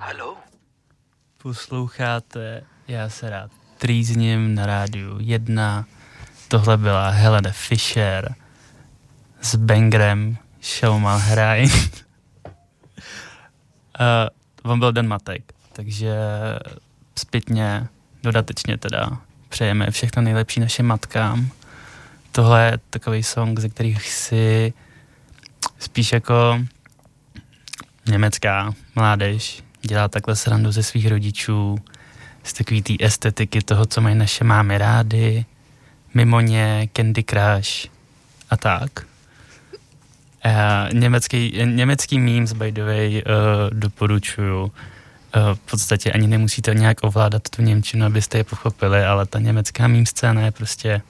Haló? Posloucháte Já se rád trýzním na rádiu 1. Tohle byla Helene Fischer s bangerem Show Mal Hraj. On byl Den matek, takže zpětně, dodatečně teda přejeme všechno nejlepší našim matkám. Tohle je takový song, ze kterých si spíš jako německá mládež dělá takhle srandu ze svých rodičů, z takový té estetiky toho, co mají naše mámy rády, mimo ně, Candy Crush a tak. Německý memes, by the way, doporučuju. V podstatě ani nemusíte nějak ovládat tu němčinu, abyste je pochopili, ale ta německá meme scéna je prostě...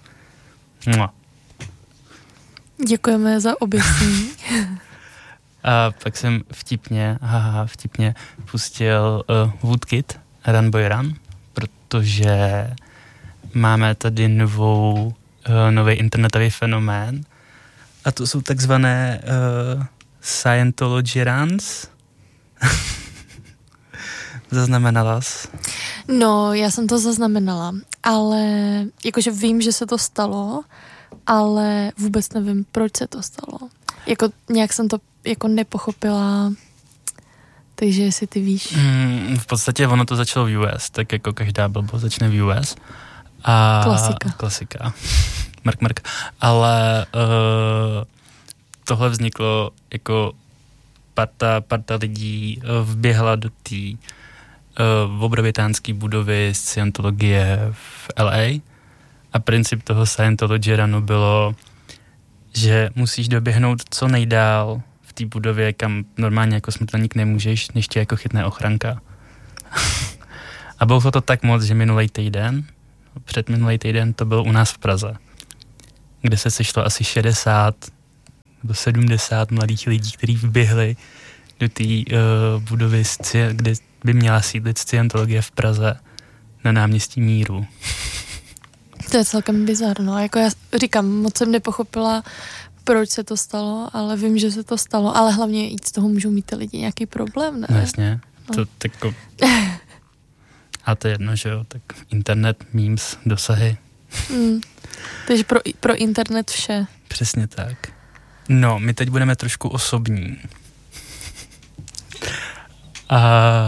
Děkujeme za objasnění. A pak jsem vtipně pustil Woodkid, Run Boy Run, protože máme tady nový internetový fenomén a to jsou takzvané Scientology runs. Zaznamenala jsi? No, já jsem to zaznamenala, ale jakože vím, že se to stalo, ale vůbec nevím, proč se to stalo. Jako nějak jsem to jako nepochopila, takže jestli ty víš. V podstatě ono to začalo v US, tak jako každá blbost začne v US. Klasika. Mark. Ale tohle vzniklo jako parta lidí vběhla do té obrovitánské budovy Scientologie v LA a princip toho Scientology runu bylo, že musíš doběhnout co nejdál v té budově, kam normálně jako smrtelník nemůžeš, než tě jako chytne ochranka. A bylo to tak moc, že předminulý týden to bylo u nás v Praze, kde se sešlo asi 60 nebo 70 mladých lidí, kteří vběhli do té budovy, kde by měla sídlit Scientologie v Praze na náměstí Míru. To je celkem bizarno. Jako já říkám, moc jsem nepochopila, proč se to stalo, ale vím, že se to stalo, ale hlavně z toho můžou mít ty lidi nějaký problém, ne? No jasně. No. To tako... A to je jedno, že jo, tak internet, memes, dosahy. Takže pro internet vše. Přesně tak. No, my teď budeme trošku osobní. A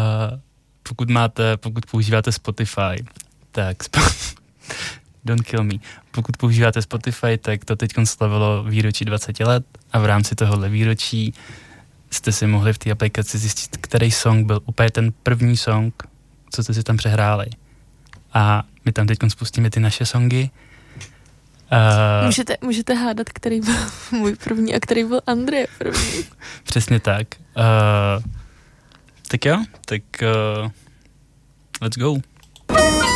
pokud používáte Spotify, tak don't kill me. Pokud používáte Spotify, tak to teď slavilo výročí 20 let a v rámci tohohle výročí jste si mohli v té aplikaci zjistit, který song byl úplně ten první song, co jste si tam přehráli. A my tam teď spustíme ty naše songy. Můžete hádat, který byl můj první a který byl Andrej první. Přesně tak. Tak jo, let's go.